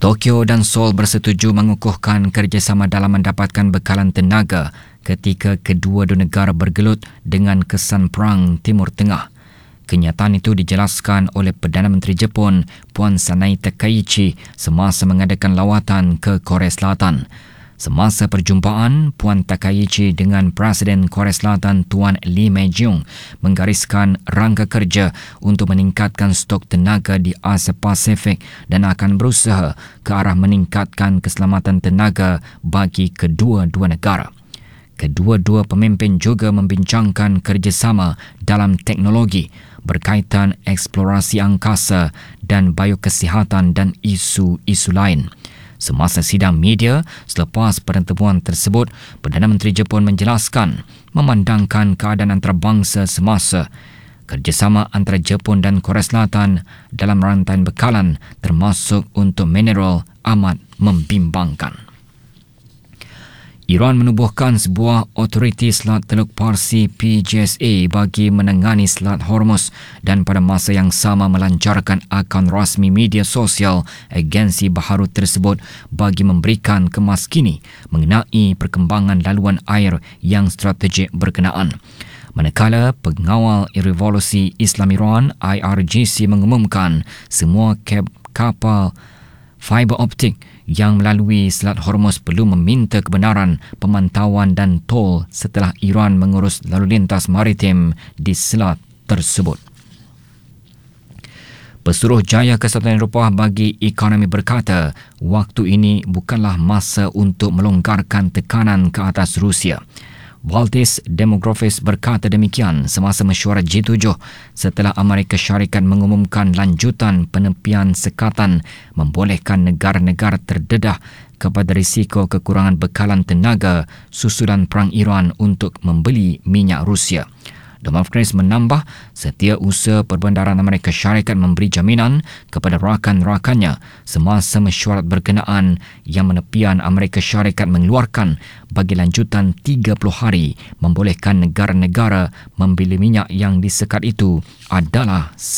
Tokyo dan Seoul bersetuju mengukuhkan kerjasama dalam mendapatkan bekalan tenaga ketika kedua-dua negara bergelut dengan kesan perang Timur Tengah. Kenyataan itu dijelaskan oleh Perdana Menteri Jepun Puan Sanae Takaichi semasa mengadakan lawatan ke Korea Selatan. Semasa perjumpaan, Puan Takaichi dengan Presiden Korea Selatan Tuan Lee Mek-jung menggariskan rangka kerja untuk meningkatkan stok tenaga di Asia Pasifik dan akan berusaha ke arah meningkatkan keselamatan tenaga bagi kedua-dua negara. Kedua-dua pemimpin juga membincangkan kerjasama dalam teknologi berkaitan eksplorasi angkasa dan biokesihatan dan isu-isu lain. Semasa sidang media selepas pertemuan tersebut, Perdana Menteri Jepun menjelaskan memandangkan keadaan antarabangsa semasa kerjasama antara Jepun dan Korea Selatan dalam rantaian bekalan termasuk untuk mineral amat membimbangkan. Iran menubuhkan sebuah otoriti Selat Teluk Parsi PJSA bagi menangani Selat Hormuz dan pada masa yang sama melancarkan akaun rasmi media sosial agensi baharu tersebut bagi memberikan kemaskini mengenai perkembangan laluan air yang strategik berkenaan. Manakala Pengawal Revolusi Islam Iran IRGC mengumumkan semua kapal fiber optik yang melalui Selat Hormuz perlu meminta kebenaran pemantauan dan tol setelah Iran mengurus lalu lintas maritim di selat tersebut. Pesuruhjaya Kesatuan Eropah bagi Ekonomi berkata, waktu ini bukanlah masa untuk melonggarkan tekanan ke atas Rusia. Valdis Demografis berkata demikian semasa mesyuarat G7 setelah Amerika Syarikat mengumumkan lanjutan penepian sekatan membolehkan negara-negara terdedah kepada risiko kekurangan bekalan tenaga susulan perang Iran untuk membeli minyak Rusia. Demografis menambah Setiausaha Perbendaharaan Amerika Syarikat memberi jaminan kepada rakan-rakannya semasa mesyuarat berkenaan yang menepian Amerika Syarikat mengeluarkan bagi lanjutan 30 hari membolehkan negara-negara membeli minyak yang disekat itu adalah